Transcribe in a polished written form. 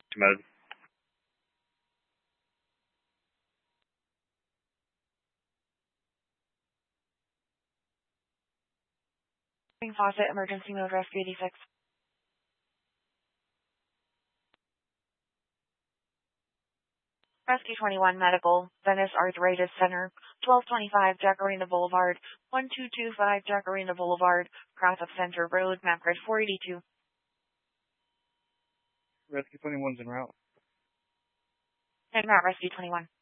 Mode. Faucet, emergency mode, rescue 86. Rescue 21 Medical, Venice Arthritis Center, 1225 Jacarina Boulevard, 1225 Jacarina Boulevard, Crothup Center Road, map grid 482. Rescue 21's en route. And Rescue 21.